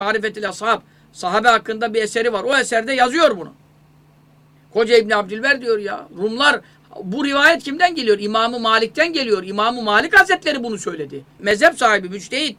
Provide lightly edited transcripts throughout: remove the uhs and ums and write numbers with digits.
Marifetil Ashab. Sahabe hakkında bir eseri var. O eserde yazıyor bunu. Koca İbn Abdülber diyor ya. Rumlar, bu rivayet kimden geliyor? İmam-ı Malik'ten geliyor. İmam-ı Malik Hazretleri bunu söyledi. Mezhep sahibi, müçtehit.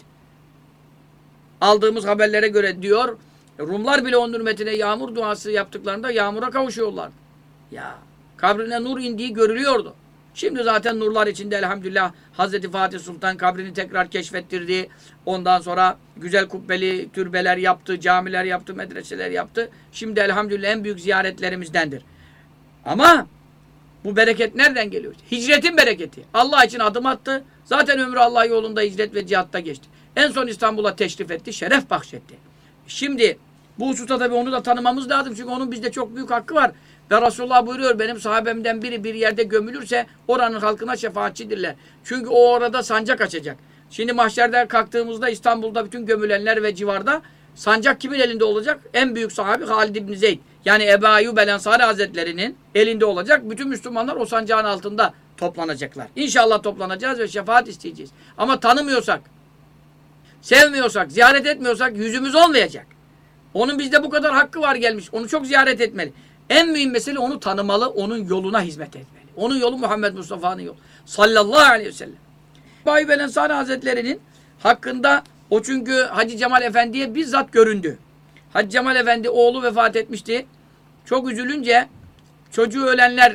Aldığımız haberlere göre diyor, Rumlar bile onun hürmetine yağmur duası yaptıklarında yağmura kavuşuyorlar. Ya, kabrine nur indiği görülüyordu. Şimdi zaten nurlar içinde elhamdülillah Hazreti Fatih Sultan kabrini tekrar keşfettirdi. Ondan sonra güzel kubbeli türbeler yaptı, camiler yaptı, medreseler yaptı. Şimdi elhamdülillah en büyük ziyaretlerimizdendir. Ama bu bereket nereden geliyor? Hicretin bereketi. Allah için adım attı. Zaten ömrü Allah yolunda hicret ve cihatta geçti. En son İstanbul'a teşrif etti, şeref bahşetti. Şimdi bu hususta tabii onu da tanımamız lazım. Çünkü onun bizde çok büyük hakkı var. Ve Resulullah buyuruyor, benim sahabemden biri bir yerde gömülürse oranın halkına şefaatçidirler. Çünkü o orada sancak açacak. Şimdi mahşerde kalktığımızda İstanbul'da bütün gömülenler ve civarda sancak kimin elinde olacak? En büyük sahabi Halid İbni Zeyd. Yani Ebu Ayyub el Ensari Hazretleri'nin elinde olacak. Bütün Müslümanlar o sancağın altında toplanacaklar. İnşallah toplanacağız ve şefaat isteyeceğiz. Ama tanımıyorsak, sevmiyorsak, ziyaret etmiyorsak yüzümüz olmayacak. Onun bizde bu kadar hakkı var gelmiş. Onu çok ziyaret etmeli. En mühim mesele onu tanımalı, onun yoluna hizmet etmeli. Onun yolu Muhammed Mustafa'nın yolu. Sallallahu aleyhi ve sellem. Ebu Ayyub el Ensari Hazretleri'nin hakkında o çünkü Hacı Cemal Efendi'ye bizzat göründü. Hacı Cemal Efendi oğlu vefat etmişti. Çok üzülünce çocuğu ölenler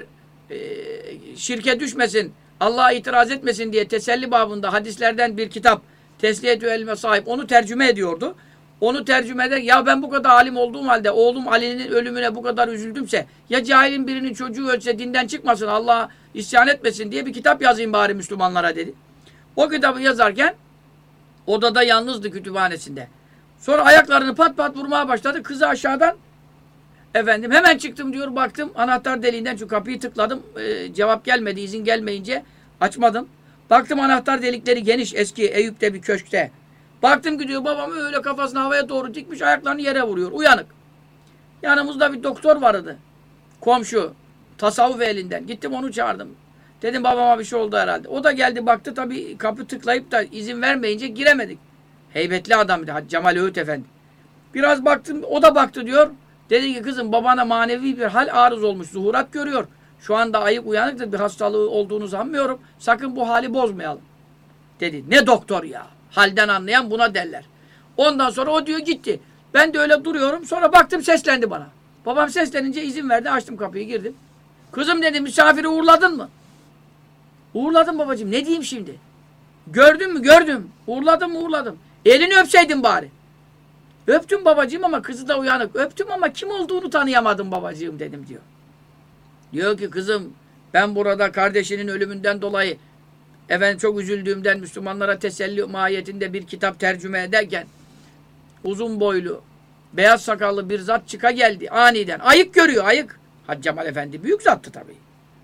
şirke düşmesin, Allah'a itiraz etmesin diye teselli babında hadislerden bir kitap Tesliyetü Elme sahip onu tercüme ediyordu. Onu tercüme eder. Ya ben bu kadar alim olduğum halde oğlum Ali'nin ölümüne bu kadar üzüldümse ya cahilin birinin çocuğu ölse dinden çıkmasın, Allah'a isyan etmesin diye bir kitap yazayım bari Müslümanlara dedi. O kitabı yazarken odada yalnızdı kütüphanesinde. Sonra ayaklarını pat pat vurmaya başladı. Kızı aşağıdan efendim hemen çıktım diyor, baktım anahtar deliğinden şu kapıyı tıkladım. Cevap gelmedi, izin gelmeyince açmadım. Baktım anahtar delikleri geniş, eski Eyüp'te bir köşkte. Baktım gidiyor, babam öyle kafasını havaya doğru dikmiş, ayaklarını yere vuruyor. Uyanık. Yanımızda bir doktor vardı. Komşu. Tasavvuf elinden. Gittim onu çağırdım. Dedim babama bir şey oldu herhalde. O da geldi baktı, tabii kapı tıklayıp da izin vermeyince giremedik. Heybetli adamdı Hacı Cemal Öğüt Efendi. Biraz baktım, o da baktı diyor. Dedi ki kızım babana manevi bir hal arız olmuş. Zuhurat görüyor. Şu anda ayık uyanıktır. Bir hastalığı olduğunu sanmıyorum. Sakın bu hali bozmayalım. Dedi. Ne doktor ya? Halden anlayan buna derler. Ondan sonra o diyor gitti. Ben de öyle duruyorum. Sonra baktım seslendi bana. Babam seslenince izin verdi. Açtım kapıyı, girdim. Kızım dedi, misafiri uğurladın mı? Uğurladım babacığım. Ne diyeyim şimdi? Gördün mü? Gördüm. Uğurladım mı? Uğurladım. Elini öpseydin bari. Öptüm babacığım ama kızı da uyanık. Öptüm ama kim olduğunu tanıyamadım babacığım dedim diyor. Diyor ki kızım ben burada kardeşinin ölümünden dolayı efendim çok üzüldüğümden Müslümanlara teselli mahiyetinde bir kitap tercüme ederken uzun boylu, beyaz sakallı bir zat çıka geldi aniden. Ayık görüyor, ayık. Hacı Cemal Efendi büyük zattı tabii.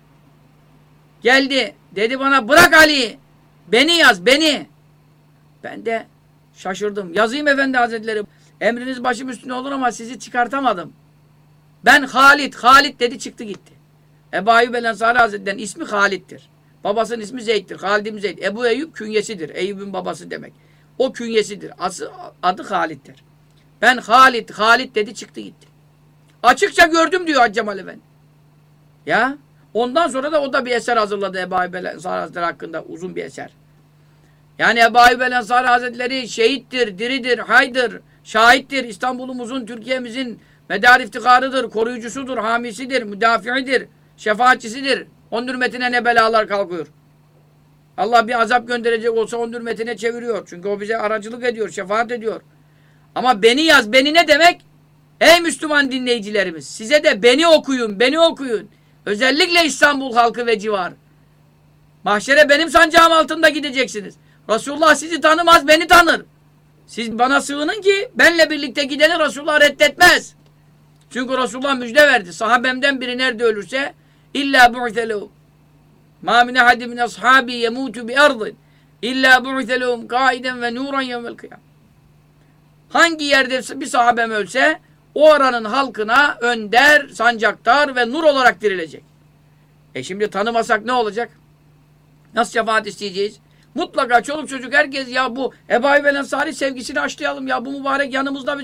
Geldi, dedi bana bırak Ali, beni yaz, beni. Ben de şaşırdım. Yazayım Efendi Hazretleri. Emriniz başım üstüne olur ama sizi çıkartamadım. Ben Halit dedi, çıktı gitti. Ebu Ayyub el Ensari Hazretleri'nin ismi Halit'tir. Babasının ismi Zeyd'dir. Halid ibn Zeyd. Ebu Eyyub künyesidir. Eyyub'un babası demek. O künyesidir. Adı Halit'tir. Ben Halit dedi, çıktı gitti. Açıkça gördüm diyor Hacı Cemal Efendi. Ya. Ondan sonra da o da bir eser hazırladı Ebu Ayyub el Ensari Hazretleri hakkında. Uzun bir eser. Yani Ebu Ayyub el Ensari Hazretleri şehittir, diridir, haydır, şahittir. İstanbul'umuzun, Türkiye'mizin medar iftiharıdır, koruyucusudur, hamisidir, müdafiidir, şefaatçisidir. Onun hürmetine ne belalar kalkıyor. Allah bir azap gönderecek olsa onun hürmetine çeviriyor. Çünkü o bize aracılık ediyor, şefaat ediyor. Ama beni yaz, beni ne demek? Ey Müslüman dinleyicilerimiz, size de beni okuyun, beni okuyun. Özellikle İstanbul halkı ve civar. Mahşere benim sancağım altında gideceksiniz. Resulullah sizi tanımaz, beni tanır. Siz bana sığının ki benle birlikte gideni Resulullah reddetmez. Çünkü Resulullah müjde verdi. Sahabemden biri nerede ölürse İlla bu'thelehum. Ma min ahadin min ashabi yemutu bi ardin illa bu'thelehum kaiden ve nuran yevmel kıyam. Hangi yerde bir sahabem ölse o aranın halkına önder, sancaktar ve nur olarak dirilecek. Şimdi tanımasak ne olacak? Nasıl şefaat isteyeceğiz? Mutlaka çoluk çocuk herkes ya bu Ebu Eyyub el Ensari sevgisini aşılayalım ya. Bu mübarek yanımızda